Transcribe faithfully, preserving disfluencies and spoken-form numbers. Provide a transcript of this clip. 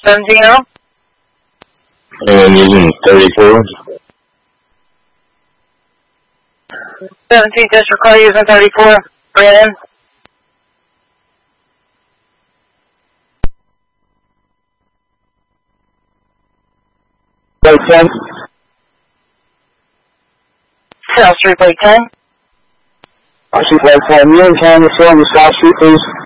seventeen oh. And I'm using thirty-four. seventeen District Car using thirty-four. Brandon. Plate ten. South Street, plate ten. South Street, plate ten. You and Canada, South Street, please.